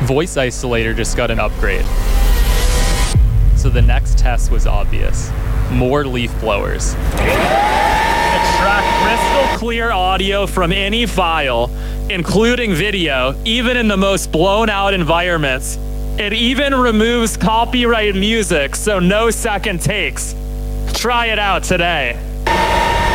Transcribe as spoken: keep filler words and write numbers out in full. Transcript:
Voice Isolator just got an upgrade. So the next test was obvious. More leaf blowers. Extract crystal clear audio from any file, including video, even in the most blown out environments. It even removes copyrighted music, so no second takes. Try it out today.